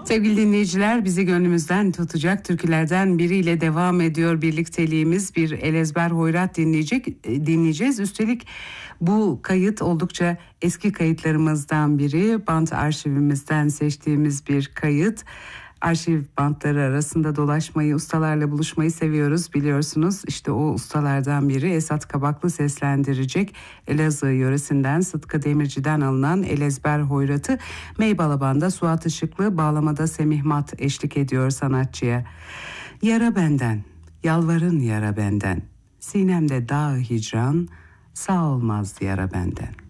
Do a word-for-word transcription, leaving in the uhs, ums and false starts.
Sevgili dinleyiciler, bizi gönlümüzden tutacak türkülerden biriyle devam ediyor birlikteliğimiz. Bir Elezber Hoyrat dinleyecek dinleyeceğiz. Üstelik bu kayıt oldukça eski kayıtlarımızdan biri. Bant arşivimizden seçtiğimiz bir kayıt. Arşiv bantları arasında dolaşmayı, ustalarla buluşmayı seviyoruz biliyorsunuz. İşte o ustalardan biri Esat Kabaklı seslendirecek. Elazığ yöresinden Sıtkı Demirci'den alınan Elezber Hoyrat'ı Meybalaban'da Suat Işıklı, bağlamada Semih Mat eşlik ediyor sanatçıya. Yara benden, yalvarın yara benden, sinemde dağ hicran, sağ olmaz yara benden.